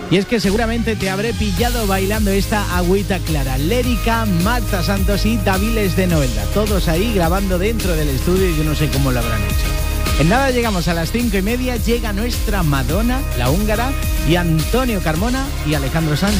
Y es que seguramente te habré pillado bailando esta Agüita Clara. Lérica, Marta Santos y Daviles de Noelda. Todos ahí grabando dentro del estudio y yo no sé cómo lo habrán hecho. En nada llegamos a las 5:30, llega nuestra Madonna, la húngara, y Antonio Carmona y Alejandro Sanz.